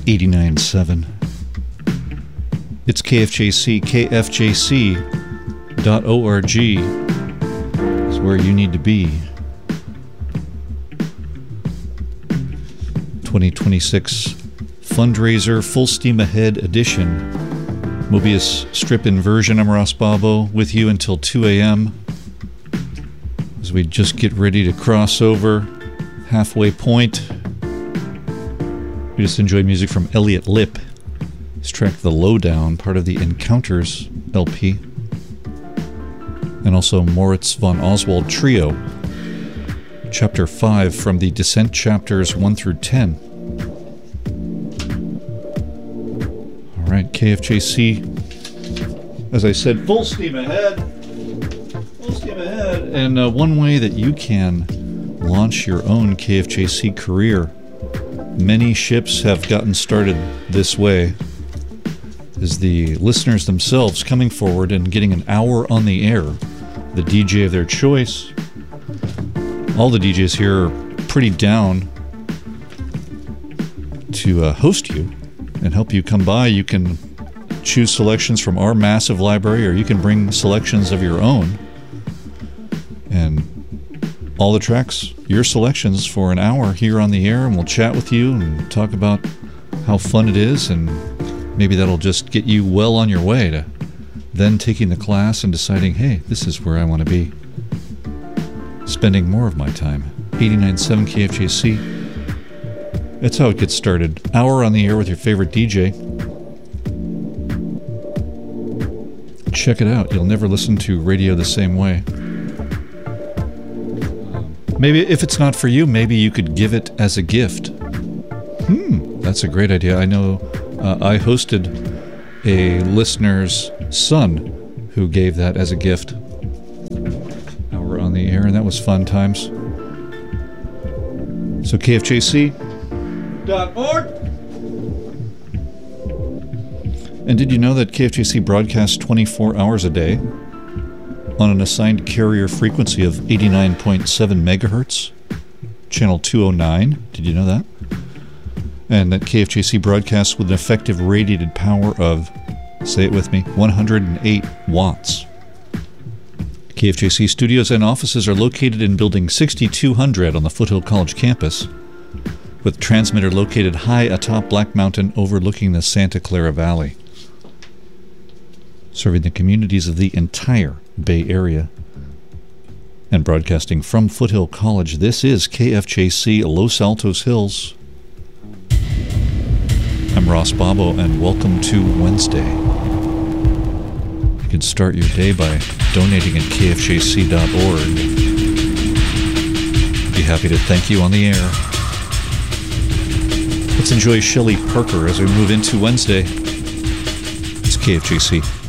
89.7. It's KFJC, kfjc.org is where you need to be. 2026 Fundraiser Full Steam Ahead Edition. Mobius Strip Inversion. I'm Ross Bobo with you until 2 a.m. as we just get ready to cross over halfway point. We just enjoyed music from Elliot Lipp. His track The Lowdown, part of the Encounters LP. And also Moritz von Oswald Trio, Chapter 5 from the Descent chapters 1 through 10. All right, KFJC, as I said, full steam ahead. Full steam ahead. And one way that you can launch your own KFJC career, many ships have gotten started this way, is the listeners themselves coming forward and getting an hour on the air. The DJ of their choice. All the DJs here are pretty down to host you and help you come by. You can choose selections from our massive library, or you can bring selections of your own. And all the tracks, your selections for an hour here on the air, and we'll chat with you and talk about how fun it is, and maybe that'll just get you well on your way to then taking the class and deciding, hey, this is where I want to be. Spending more of my time. 89.7 KFJC. That's how it gets started. Hour on the air with your favorite DJ. Check it out. You'll never listen to radio the same way. Maybe if it's not for you, maybe you could give it as a gift. That's a great idea. I know I hosted a listener's son who gave that as a gift. Now we're on the air, and that was fun times. So KFJC.org. And did you know that KFJC broadcasts 24 hours a day on an assigned carrier frequency of 89.7 megahertz, channel 209? Did you know that? And that KFJC broadcasts with an effective radiated power of, say it with me, 108 watts. KFJC studios and offices are located in Building 6200 on the Foothill College campus, with transmitter located high atop Black Mountain overlooking the Santa Clara Valley, serving the communities of the entire Bay Area. And broadcasting from Foothill College, this is KFJC Los Altos Hills. I'm Ross Bobo, and welcome to Wednesday. You can start your day by donating at kfjc.org. Be happy to thank you on the air. Let's enjoy Shelley Parker as we move into Wednesday. It's KFJC.